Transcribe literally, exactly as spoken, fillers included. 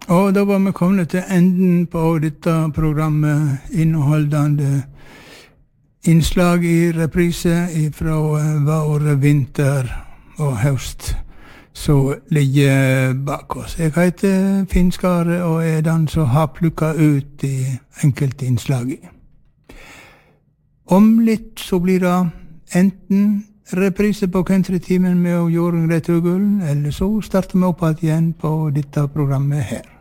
Og da var vi kommet til enden på dette programmet, inneholdende innslag i reprise fra vår, vinter og høst, så ligger bak oss. Jeg heter Finn Skare, og er den som har plukket ut de enkelte innslagene. Om litt så blir det enten reprise på countrytimen med Jorunn Grethugel, eller så starter vi opp igjen på dette programmet her.